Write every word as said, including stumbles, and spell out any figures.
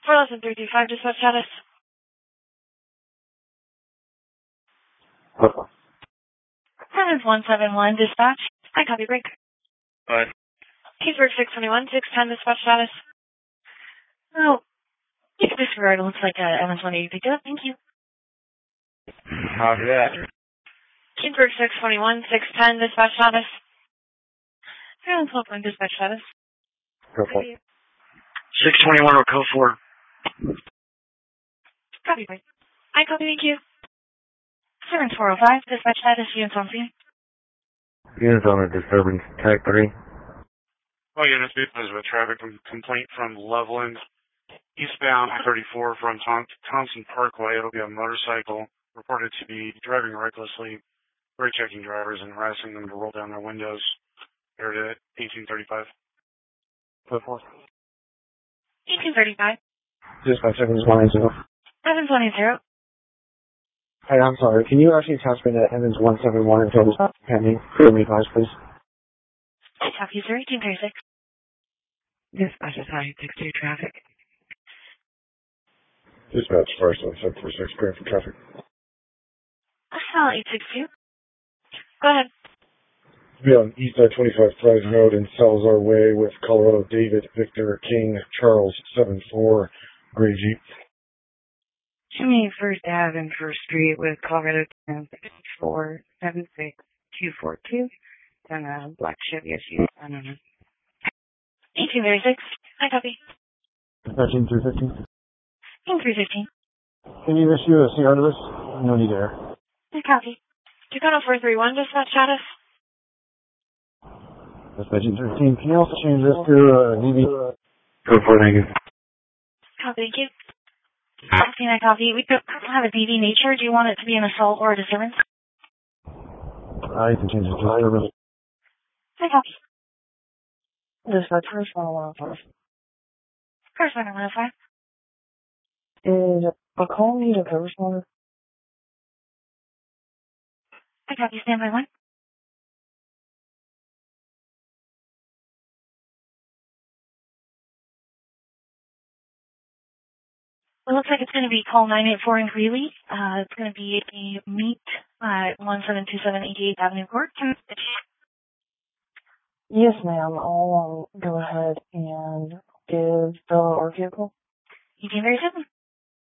four less than three two five, dispatch status. What? Heavens one seven one, dispatch. I copy break. What? Keysburg six twenty-one, six ten, dispatch status. Oh, you can disregard. It looks like a Evans one eighty picked up. Thank you. Copy that. Keysburg six twenty-one, six ten, dispatch status. Heavens one point, dispatch status. Go for it. six twenty-one or code four. Copy break. I copy, thank you. seven four oh five, dispatch status, units on scene. Units on a disturbance, tag three. Well, units, because of a traffic complaint from Loveland, eastbound I thirty-four from Thom- Thompson Parkway. It'll be a motorcycle reported to be driving recklessly, brake checking drivers and harassing them to roll down their windows. Here at eighteen thirty-five. Code four. eighteen thirty-five. Dispatch Evans one eighty. Evans one eighty. Hey, I'm sorry. Can you actually transfer me to Evans one seven one until this pending? For me, guys, please. Copy, sir. eighteen thirty-six. Dispatch is high six two traffic. Dispatch first on seven four six, clear for traffic. Uh, eight six two. Go ahead. Be on East I twenty-five Price Road in Salazar Way with Colorado David Victor King Charles seven four Gray Jeep. Jimmy First Ave and First Street with Colorado ten six four seven six two four two. Then a black Chevy S U V. I don't know. eighteen thirty-six. I copy. Dispatching three fifteen. eighteen three fifteen. Can you issue a C R to this? No need there. I copy. Dakota four three one, dispatch status. Dispatching thirteen. Can you also change this to uh, D B? Go for it, thank you. Copy, thank you. Copy, I copy. We don't have a D V nature. Do you want it to be an assault or a disturbance? I can change it to disturbance. I copy. Dispatch first one oh five. First one one oh five. Is a call need a co-responder? I copy, standby one. It looks like it's going to be call nine eight four in Greeley. Uh, it's going to be a meet at one seven two seven eighty-eighth Avenue Court. Can Yes, ma'am. I'll um, go ahead and give the our vehicle. eighteen thirty-seven.